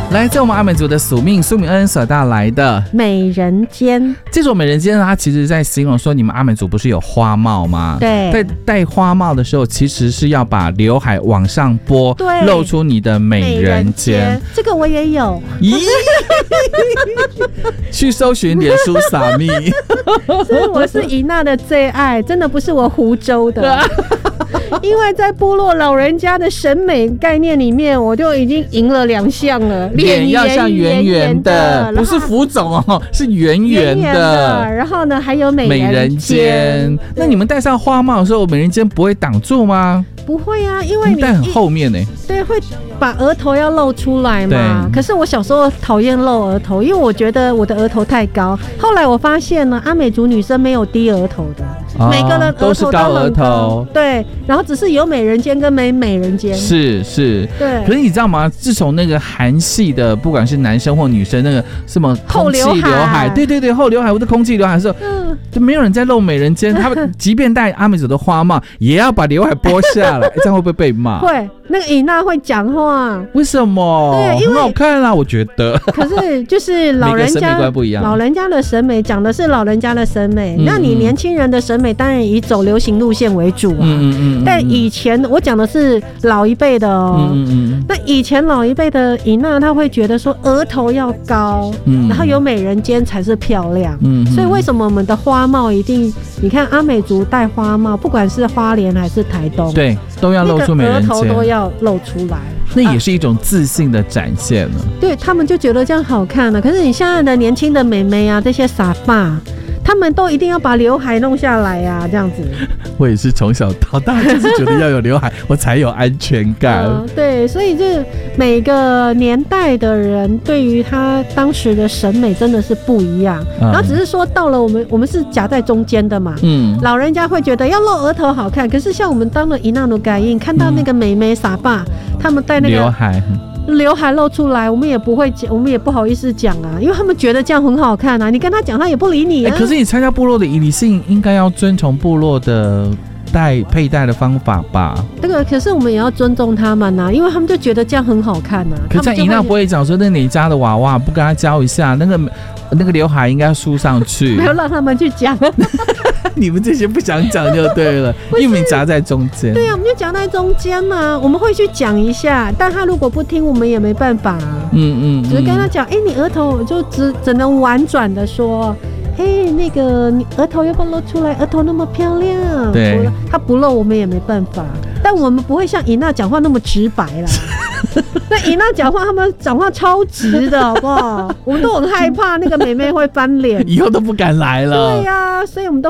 来自我们阿美族的宿命苏敏恩所带来的美人尖。 这首美人尖它其实在形容说你们阿美族不是有花帽吗？ 对， 在戴花帽的时候其实是要把刘海往上拨， 对， 露出你的美人尖。 这个我也有。 咦去搜寻脸书撒蜜所以我是怡娜的最爱，真的不是我湖州的因为在部落老人家的审美概念里面，我就已经赢了2项了。 脸要像圆圆的，不是浮肿哦，是圆圆的。 然后呢，还有美人尖。那你们戴上花帽的时候，美人尖不会挡住吗？ 不会啊，因为你戴很后面呢。 对，会把额头要露出来嘛。可是我小时候讨厌露额头，因为我觉得我的额头太高。后来我发现呢，阿美族女生没有低额头的。每个人都是高额头， 对，然后只是有美人尖跟没美人尖， 是， 对。 可是你知道吗？自从那个韩系的，不管是男生或女生，那个什么空气刘海，对，后刘海或者空气刘海的时候，就没有人在露美人尖。他们即便戴阿美族的花帽，也要把刘海拨下来，这样会不会被骂？ 会。那个尹娜会讲话， 为什么？对，因为很好看啊，我觉得。 可是就是老人家， 每个审美观不一样。 老人家的审美讲的是老人家的审美，那你年轻人的审美当然以走流行路线为主啊。但以前我讲的是老一辈的哦。那以前老一辈的尹娜，她会觉得说额头要高，然后有美人尖才是漂亮。所以为什么我们的花帽一定？你看阿美族戴花帽，不管是花莲还是台东， 对，都要露出美人尖， 额头都要露出来， 那也是一种自信的展现了。 对，他们就觉得这样好看了。可是你现在的年轻的妹妹啊，这些傻爸，他们都一定要把刘海弄下来啊，这样子。 我也是从小到大就是觉得要有刘海，我才有安全感。 对，所以这每个年代的人对于他当时的审美真的是不一样。然后只是说到了我们是夹在中间的嘛，老人家会觉得要露额头好看，可是像我们当了伊娜努改印，看到那个美眉傻爸，他们戴那个刘海露出来，我们也不会讲，我们也不好意思讲啊，因为他们觉得这样很好看啊。你跟他讲，他也不理你啊。 可是你参加部落的仪礼性，应该要遵从部落的佩戴的方法吧？ 这个可是我们也要尊重他们啊，因为他们就觉得这样很好看啊。 可是伊娜不会讲说，那你家的娃娃不跟他教一下，那个刘海应该要梳上去， 没有让他们去讲。 你们这些不想讲就对了，因为你们夹在中间。 对啊，我们就夹在中间嘛，我们会去讲一下，但他如果不听，我们也没办法啊。只是跟他讲，你额头就只能婉转的说，那个你额头要不要露出来？额头那么漂亮。 对， 他不露我们也没办法，但我们不会像尹娜讲话那么直白啦。那尹娜讲话，他们讲话超直的，好不好？我们都很害怕那个妹妹会翻脸， 以后都不敢来了。 对呀，所以我们都